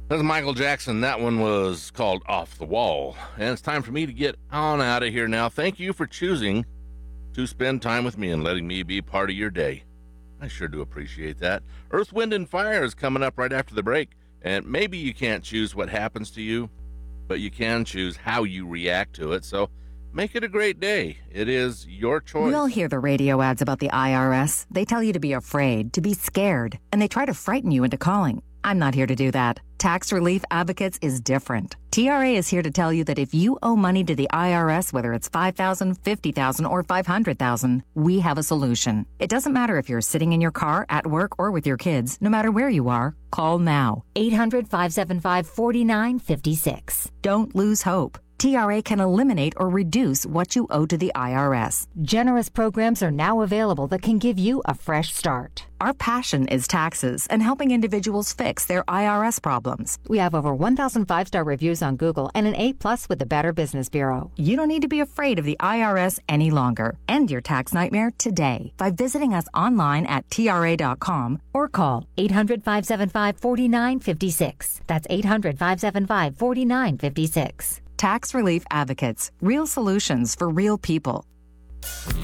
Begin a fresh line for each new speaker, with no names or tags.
That's Michael Jackson. That one was called Off the Wall. And it's time for me to get on out of here now. Thank you for choosing to spend time with me and letting me be part of your day. I sure do appreciate that. Earth, Wind, and Fire is coming up right after the break. And maybe you can't choose what happens to you, but you can choose how you react to it. So make it a great day. It is your choice.
We all hear the radio ads about the IRS. They tell you to be afraid, to be scared, and they try to frighten you into calling. I'm not here to do that. Tax Relief Advocates is different. TRA is here to tell you that if you owe money to the IRS, whether it's $5,000, $50,000, or $500,000, we have a solution. It doesn't matter if you're sitting in your car, at work, or with your kids. No matter where you are, call now. 800-575-4956. Don't lose hope. TRA can eliminate or reduce what you owe to the IRS.
Generous programs are now available that can give you a fresh start.
Our passion is taxes and helping individuals fix their IRS problems.
We have over 1,000 5-star reviews on Google and an A+ with the Better Business Bureau.
You don't need to be afraid of the IRS any longer. End your tax nightmare today by visiting us online at TRA.com
or call 800-575-4956. That's 800-575-4956.
Tax Relief Advocates. Real solutions for real people.